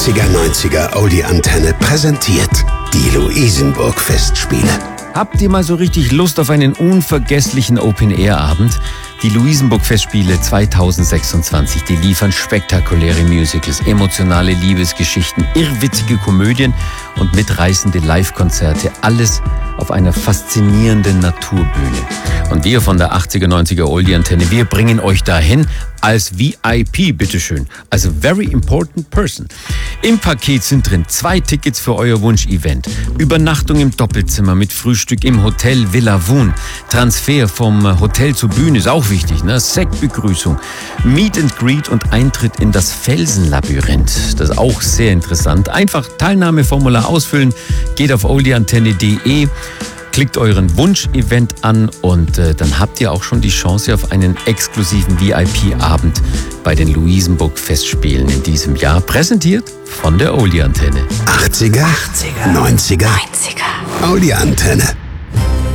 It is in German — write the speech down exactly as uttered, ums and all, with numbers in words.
achtziger neunziger Oldie Antenne präsentiert die Luisenburg Festspiele. Habt ihr mal so richtig Lust auf einen unvergesslichen Open-Air-Abend? Die Luisenburg Festspiele zweitausendsechsundzwanzig, die liefern spektakuläre Musicals, emotionale Liebesgeschichten, irrwitzige Komödien und mitreißende Live-Konzerte. Alles auf einer faszinierenden Naturbühne. Und wir von der achtziger neunziger Oldie Antenne, wir bringen euch dahin als V I P, bitteschön. Also Very Important Person. Im Paket sind drin zwei Tickets für euer Wunsch-Event, Übernachtung im Doppelzimmer mit Frühstück im Hotel Villa Wohn, Transfer vom Hotel zur Bühne, ist auch wichtig, ne? Sektbegrüßung, Meet and Greet und Eintritt in das Felsenlabyrinth. Das ist auch sehr interessant. Einfach Teilnahmeformular ausfüllen, geht auf oldieantenne punkt de, klickt euren Wunsch-Event an und äh, dann habt ihr auch schon die Chance auf einen exklusiven V I P-Abend bei den Luisenburg Festspielen in diesem Jahr, präsentiert von der Oldie Antenne. achtziger, neunziger, Oldie Antenne.